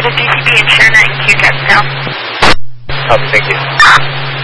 DTB and ShareNet and QCAT now. Copy, thank you.